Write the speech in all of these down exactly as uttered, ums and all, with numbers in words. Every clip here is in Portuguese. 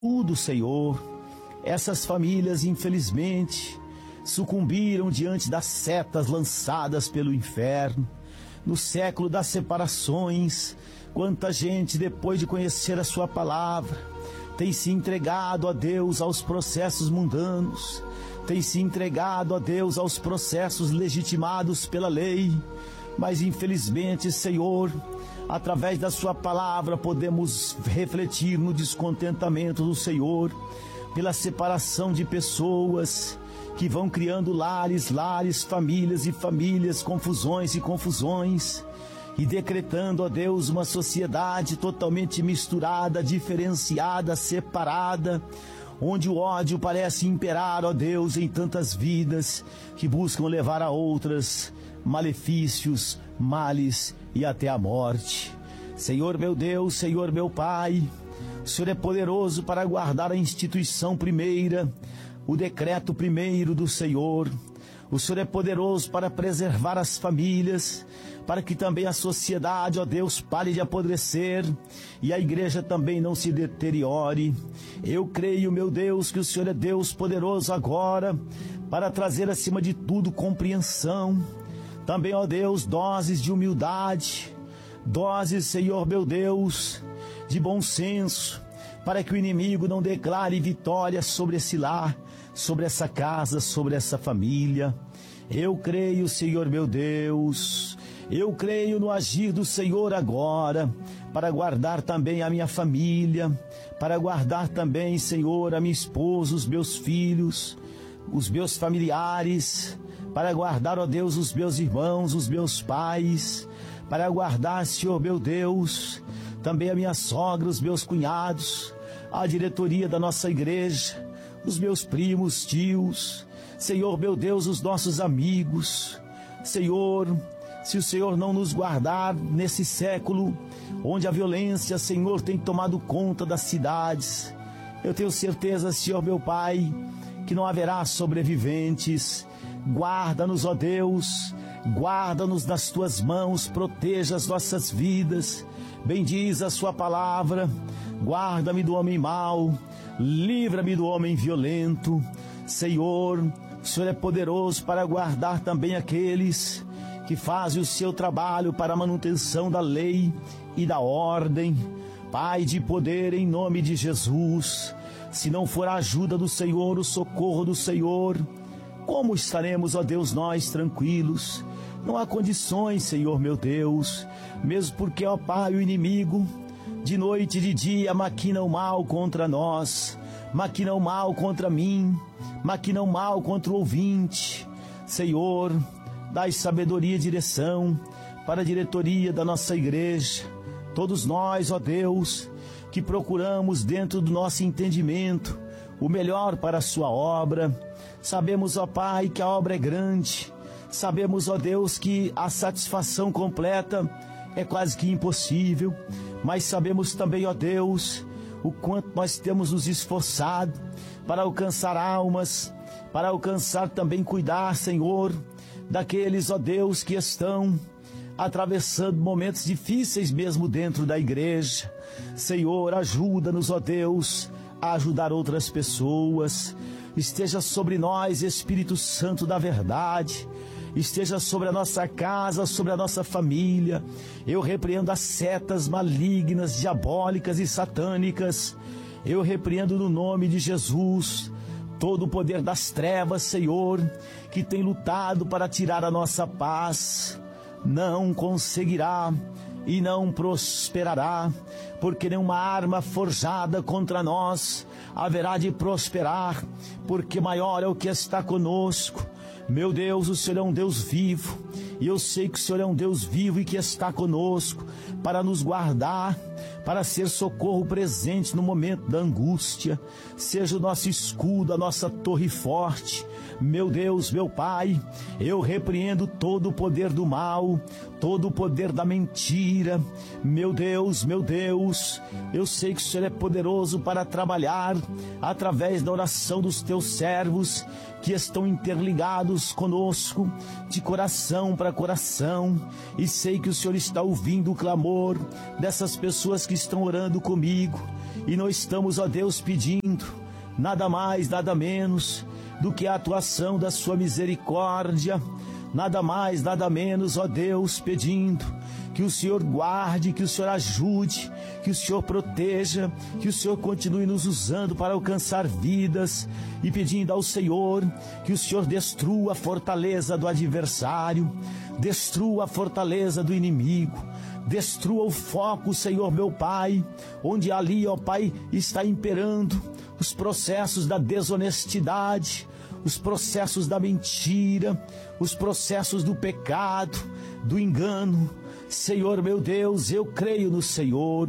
tudo, Senhor. Essas famílias, infelizmente, sucumbiram diante das setas lançadas pelo inferno. No século das separações, quanta gente, depois de conhecer a sua palavra, tem se entregado a Deus aos processos mundanos, tem se entregado a Deus aos processos legitimados pela lei. Mas infelizmente, Senhor, através da sua palavra podemos refletir no descontentamento do Senhor pela separação de pessoas que vão criando lares, lares, famílias e famílias, confusões e confusões, e decretando, ó Deus, uma sociedade totalmente misturada, diferenciada, separada, onde o ódio parece imperar, ó Deus, em tantas vidas que buscam levar a outras malefícios, males e até a morte. Senhor meu Deus, Senhor meu Pai, o Senhor é poderoso para guardar a instituição primeira, o decreto primeiro do Senhor. O Senhor é poderoso para preservar as famílias, para que também a sociedade, ó Deus, pare de apodrecer e a igreja também não se deteriore. Eu creio, meu Deus, que o Senhor é Deus poderoso agora para trazer acima de tudo compreensão. Também, ó Deus, doses de humildade, doses, Senhor meu Deus, de bom senso, para que o inimigo não declare vitória sobre esse lar, sobre essa casa, sobre essa família. Eu creio, Senhor meu Deus, eu creio no agir do Senhor agora, para guardar também a minha família, para guardar também, Senhor, a minha esposa, os meus filhos, os meus familiares, para guardar, ó Deus, os meus irmãos, os meus pais, para guardar, Senhor meu Deus, também a minha sogra, os meus cunhados, a diretoria da nossa igreja, os meus primos, tios, Senhor meu Deus, os nossos amigos. Senhor, se o Senhor não nos guardar nesse século, onde a violência, Senhor, tem tomado conta das cidades, eu tenho certeza, Senhor meu Pai, que não haverá sobreviventes. Guarda-nos, ó Deus, guarda-nos nas tuas mãos, proteja as nossas vidas. Bendiz a sua palavra, guarda-me do homem mau, livra-me do homem violento. Senhor, o Senhor é poderoso para guardar também aqueles que fazem o seu trabalho para a manutenção da lei e da ordem. Pai de poder, em nome de Jesus, se não for a ajuda do Senhor, o socorro do Senhor, como estaremos, ó Deus, nós tranquilos? Não há condições, Senhor meu Deus, mesmo porque, ó Pai, o inimigo, de noite e de dia, maquina o mal contra nós, maquina o mal contra mim, maquina o mal contra o ouvinte. Senhor, dai sabedoria e direção para a diretoria da nossa igreja. Todos nós, ó Deus, que procuramos dentro do nosso entendimento o melhor para a sua obra. Sabemos, ó Pai, que a obra é grande. Sabemos, ó Deus, que a satisfação completa é quase que impossível. Mas sabemos também, ó Deus, o quanto nós temos nos esforçado para alcançar almas, para alcançar também, cuidar, Senhor, daqueles, ó Deus, que estão atravessando momentos difíceis mesmo dentro da igreja. Senhor, ajuda-nos, ó Deus, a ajudar outras pessoas. Esteja sobre nós, Espírito Santo da verdade. Esteja sobre a nossa casa, sobre a nossa família. Eu repreendo as setas malignas, diabólicas e satânicas. Eu repreendo no nome de Jesus todo o poder das trevas, Senhor, que tem lutado para tirar a nossa paz. Não conseguirá e não prosperará, porque nenhuma arma forjada contra nós haverá de prosperar, porque maior é o que está conosco. Meu Deus, o Senhor é um Deus vivo, e eu sei que o Senhor é um Deus vivo e que está conosco para nos guardar, para ser socorro presente no momento da angústia. Seja o nosso escudo, a nossa torre forte. Meu Deus, meu Pai, eu repreendo todo o poder do mal, todo o poder da mentira. Meu Deus, meu Deus, Deus, eu sei que o Senhor é poderoso para trabalhar através da oração dos teus servos que estão interligados conosco de coração para coração, e sei que o Senhor está ouvindo o clamor dessas pessoas que estão orando comigo, e nós estamos, ó Deus, pedindo nada mais, nada menos do que a atuação da sua misericórdia, nada mais, nada menos, ó Deus, pedindo que o Senhor guarde, que o Senhor ajude, que o Senhor proteja, que o Senhor continue nos usando para alcançar vidas, e pedindo ao Senhor que o Senhor destrua a fortaleza do adversário, destrua a fortaleza do inimigo, destrua o foco, Senhor meu Pai, onde ali, ó Pai, está imperando os processos da desonestidade, os processos da mentira, os processos do pecado, do engano. Senhor meu Deus, eu creio no Senhor,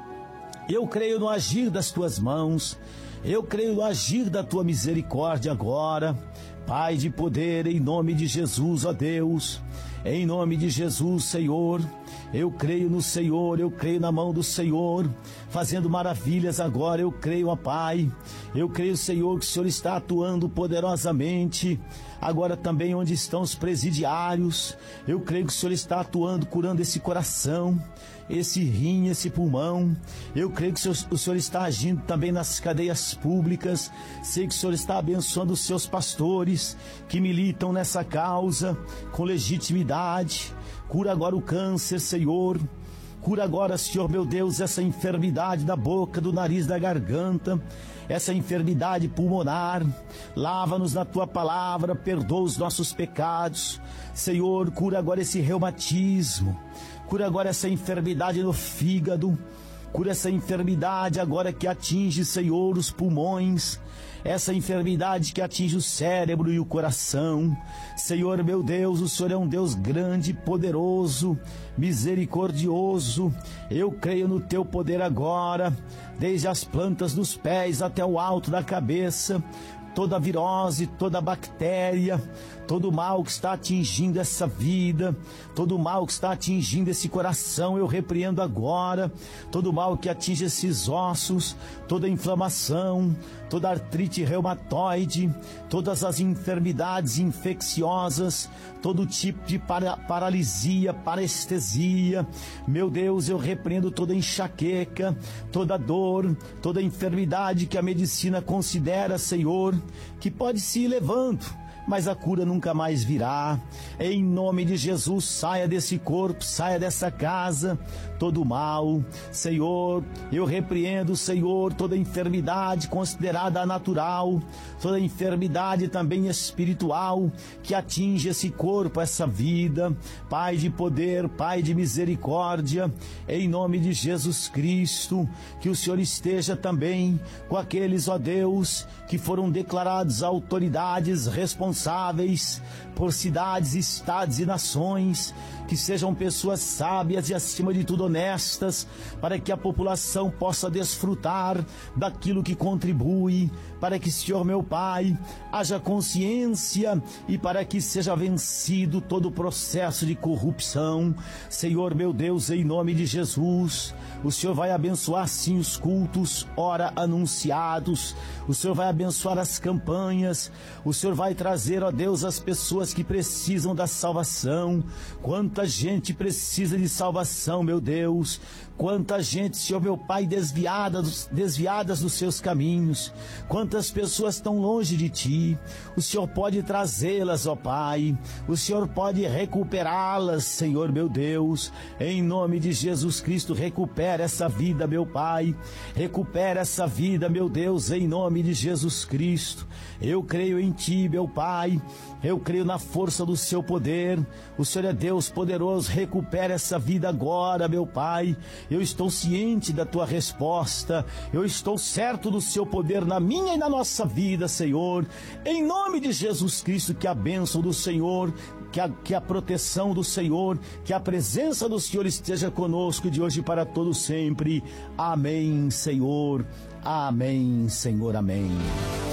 eu creio no agir das tuas mãos, eu creio no agir da tua misericórdia agora, Pai de poder, em nome de Jesus, ó Deus, em nome de Jesus, Senhor, eu creio no Senhor, eu creio na mão do Senhor, fazendo maravilhas agora, eu creio, ó Pai, eu creio, Senhor, que o Senhor está atuando poderosamente, agora também onde estão os presidiários, eu creio que o Senhor está atuando, curando esse coração, esse rim, esse pulmão, eu creio que o Senhor, o Senhor está agindo também nas cadeias públicas, sei que o Senhor está abençoando os seus pastores, que militam nessa causa, com legitimidade, cura agora o câncer, Senhor, cura agora, Senhor meu Deus, essa enfermidade da boca, do nariz, da garganta, essa enfermidade pulmonar, lava-nos na tua palavra, perdoa os nossos pecados, Senhor, cura agora esse reumatismo, cura agora essa enfermidade no fígado, cura essa enfermidade agora que atinge, Senhor, os pulmões, essa enfermidade que atinge o cérebro e o coração. Senhor meu Deus, o Senhor é um Deus grande, poderoso, misericordioso. Eu creio no teu poder agora, desde as plantas dos pés até o alto da cabeça, toda virose, toda bactéria, todo mal que está atingindo essa vida, todo mal que está atingindo esse coração, eu repreendo agora, todo mal que atinge esses ossos, toda inflamação, toda artrite reumatoide, todas as enfermidades infecciosas, todo tipo de para, paralisia, parestesia, meu Deus, eu repreendo toda enxaqueca, toda dor, toda enfermidade que a medicina considera, Senhor, que pode se ir levando, mas a cura nunca mais virá. Em nome de Jesus, saia desse corpo, saia dessa casa, todo mal. Senhor, eu repreendo, Senhor, toda enfermidade considerada natural, toda enfermidade também espiritual que atinge esse corpo, essa vida. Pai de poder, Pai de misericórdia, em nome de Jesus Cristo, que o Senhor esteja também com aqueles, ó Deus, que foram declarados autoridades responsáveis por cidades, estados e nações, que sejam pessoas sábias e, acima de tudo, honestas, para que a população possa desfrutar daquilo que contribui, para que, Senhor meu Pai, haja consciência e para que seja vencido todo o processo de corrupção. Senhor meu Deus, em nome de Jesus, o Senhor vai abençoar sim os cultos, ora anunciados, o Senhor vai abençoar as campanhas, o Senhor vai trazer, ó Deus, as pessoas que precisam da salvação. Quanta gente precisa de salvação, meu Deus, quanta gente, Senhor meu Pai, desviada, desviadas dos seus caminhos, quantas pessoas estão longe de Ti, o Senhor pode trazê-las, ó Pai, o Senhor pode recuperá-las, Senhor meu Deus, em nome de Jesus Cristo, recupera essa vida, meu Pai, recupera essa vida, meu Deus, em nome de Jesus Cristo. Eu creio em Ti, meu Pai, eu creio na força do Seu poder, o Senhor é Deus poderoso, recupera essa vida agora, meu Pai. Eu estou ciente da Tua resposta, eu estou certo do Seu poder na minha e na nossa vida, Senhor, em nome de Jesus Cristo, que a bênção do Senhor, que a, que a proteção do Senhor, que a presença do Senhor esteja conosco de hoje para todo sempre. Amém, Senhor, amém, Senhor, amém.